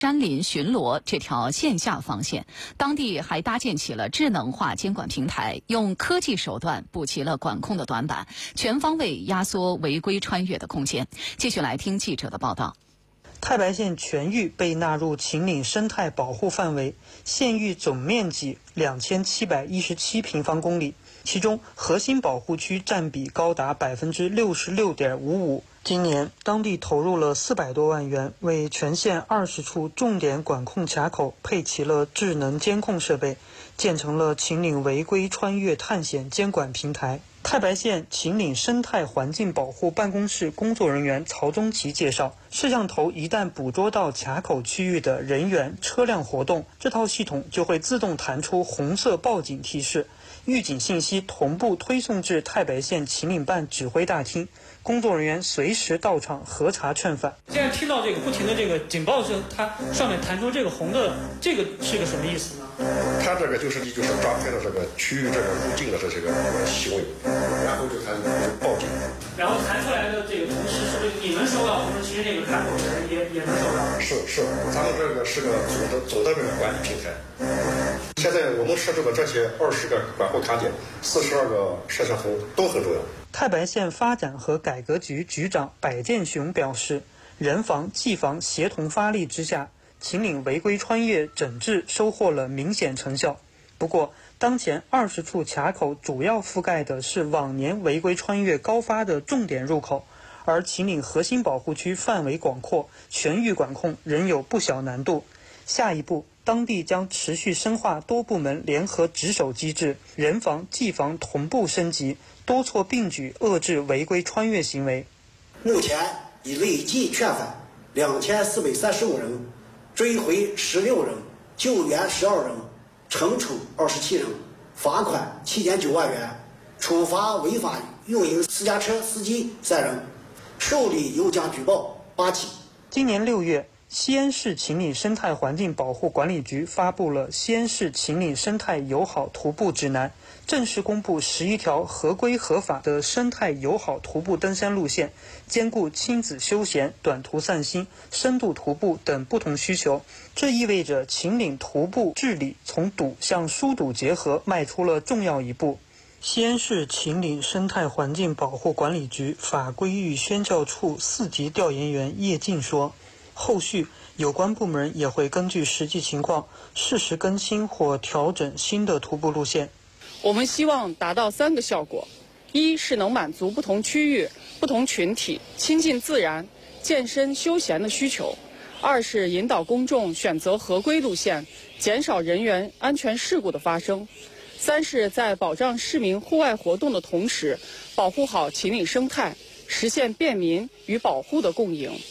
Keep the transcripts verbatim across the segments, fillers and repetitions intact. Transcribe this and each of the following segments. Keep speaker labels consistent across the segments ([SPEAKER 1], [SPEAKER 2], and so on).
[SPEAKER 1] 山林巡逻这条线下防线，当地还搭建起了智能化监管平台，用科技手段补齐了管控的短板，全方位压缩违规穿越的空间。继续来听记者的报道。
[SPEAKER 2] 太白县全域被纳入秦岭生态保护范围，县域总面积两千七百一十七平方公里，其中核心保护区占比高达百分之六十六点五五。今年，当地投入了四百多万元，为全县二十处重点管控卡口配齐了智能监控设备，建成了秦岭违规穿越探险监管平台。太白县秦岭生态环境保护办公室工作人员曹宗奇介绍，摄像头一旦捕捉到卡口区域的人员、车辆活动，这套系统就会自动弹出红色报警提示，预警信息同步推送至太白县秦岭办指挥大厅，工作人员随时到场核查劝返。
[SPEAKER 3] 现在听到这个不停的这个警报声，它上面弹出这个红的，这个是个什么意思呢？
[SPEAKER 4] 它这个就是就是抓拍了这个区域这个入境的这些个行为，然后就它就报警。
[SPEAKER 3] 然后弹出来的这个同时，是不是你能收到？同时，其实这个卡口的人也也能收到。
[SPEAKER 4] 是是，咱们这个是个总的总的这个管理平台。现在我们设置的这些二十个管控卡点、四十二个摄像头都很重要。
[SPEAKER 2] 太白县发展和改革局局长柏建雄表示，人防技防协同发力之下，秦岭违规穿越整治收获了明显成效。不过，当前二十处卡口主要覆盖的是往年违规穿越高发的重点入口，而秦岭核心保护区范围广阔，全域管控仍有不小难度。下一步，当地将持续深化多部门联合值守机制，人防技防同步升级，多措并举遏制违规穿越行为。
[SPEAKER 5] 目前已累计劝返两千四百三十五人，追回十六人，救援十二人，惩处二十七人，罚款七点九万元，处罚违法运营私家车司机三人，受理有奖举报八起。
[SPEAKER 2] 今年六月，西安市秦岭生态环境保护管理局发布了《西安市秦岭生态友好徒步指南》，正式公布十一条合规合法的生态友好徒步登山路线，兼顾亲子休闲、短途散心、深度徒步等不同需求。这意味着秦岭徒步治理从堵向疏堵结合迈出了重要一步。西安市秦岭生态环境保护管理局法规与宣教处四级调研员叶静说，后续有关部门也会根据实际情况适时更新或调整新的徒步路线。
[SPEAKER 6] 我们希望达到三个效果：一是能满足不同区域、不同群体亲近自然、健身休闲的需求；二是引导公众选择合规路线，减少人员安全事故的发生；三是在保障市民户外活动的同时，保护好秦岭生态，实现便民与保护的共赢。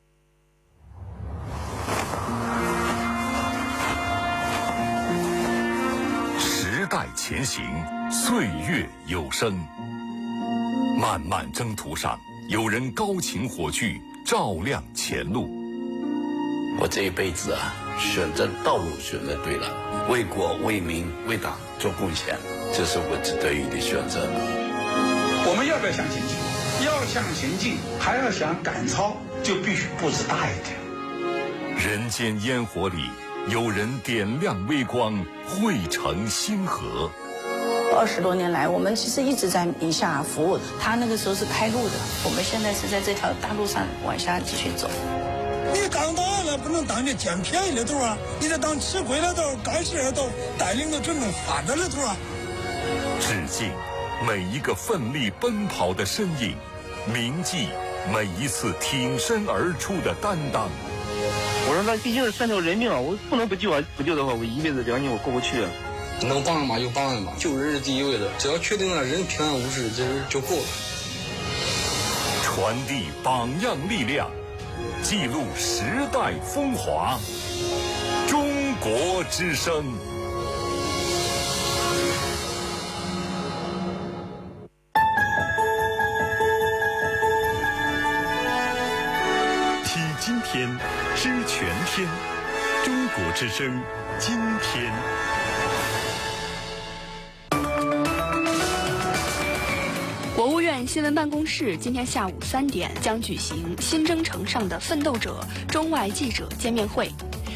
[SPEAKER 7] 时代前行，岁月有声。漫漫征途上，有人高擎火炬，照亮前路。
[SPEAKER 8] 我这一辈子啊，选择道路选择对了，为国为民为党做贡献，这是我值得意的选择。
[SPEAKER 9] 我们要不要向前进？要向前进，还要想赶超，就必须步子大一点。
[SPEAKER 7] 人间烟火里，有人点亮微光，汇成星河。
[SPEAKER 10] 二十多年来，我们其实一直在宁夏服务。他那个时候是开路的，我们现在是在这条大路上往下继续走。
[SPEAKER 11] 你当大了，不能当这捡便宜的头啊！你得当吃亏了头、干事的头，带领着整个发展的头啊！
[SPEAKER 7] 致敬每一个奋力奔跑的身影，铭记每一次挺身而出的担当。
[SPEAKER 12] 我说那毕竟是三条人命啊，我不能不救啊！不救的话，我一辈子良心我过不去啊！
[SPEAKER 13] 能帮的嘛就帮的嘛，救人是第一位的，只要确定了人平安无事，这就够了。
[SPEAKER 7] 传递榜样力量，记录时代风华。中国之声。
[SPEAKER 14] 体今天，知全天。中国之声，今天。
[SPEAKER 15] 国务院新闻办公室今天下午三点将举行新征程上的奋斗者中外记者见面会。